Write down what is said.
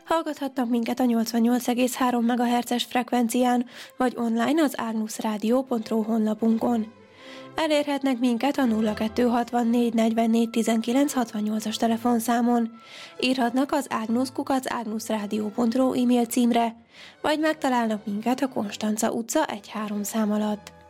Hallgathatnak minket a 88,3 MHz-es frekvencián, vagy online az agnusradio.ru honlapunkon. Elérhetnek minket a 0264 44 19 68-as telefonszámon, írhatnak az agnus@agnusradio.ru e-mail címre, vagy megtalálnak minket a Konstanca utca 1-3 szám alatt.